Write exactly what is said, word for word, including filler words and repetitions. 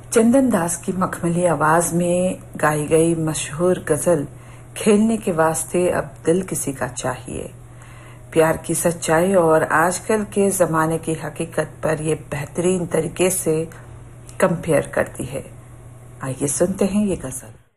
चंदन दास की मखमली आवाज में गाई गई मशहूर गजल खेलने के वास्ते अब दिल किसी का चाहिए प्यार की सच्चाई और आजकल के जमाने की हकीकत पर यह बेहतरीन तरीके से कंपेयर करती है। आइए सुनते हैं ये गजल।